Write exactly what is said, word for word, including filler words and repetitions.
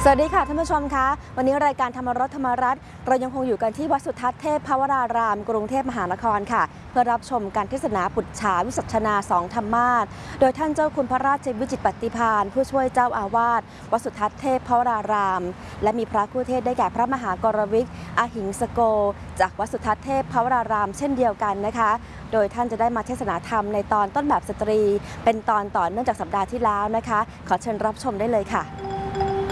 สวัสดีค่ะท่านผู้ชมคะวันนี้รายการธรรมรสธรรมรัตน์เรายังคงอยู่กันที่วัดสุทัศน์เทพภวรารามกรุงเทพมหานครค่ะเพื่อรับชมการเทศนาปุจฉาวิสัชนาสองธรรมาสโดยท่านเจ้าคุณพระราชวิจิตรปฏิภาณผู้ช่วยเจ้าอาวาสวัดสุทัศน์เทพภวรารามและมีพระคู่เทศได้แก่พระมหากรวิกอหิงสโกจากวัดสุทัศน์เทพภวรารามเช่นเดียวกันนะคะโดยท่านจะได้มาเทศนาธรรมในตอนต้นแบบสตรีเป็นตอนต่อเนื่องจากสัปดาห์ที่แล้วนะคะขอเชิญรับชมได้เลยค่ะ